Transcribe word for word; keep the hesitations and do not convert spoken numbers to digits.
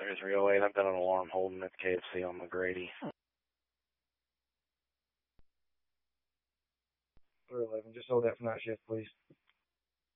thirty-three oh eight, I've got an alarm holding at K F C on McGrady. three eleven, just hold that for night shift, please.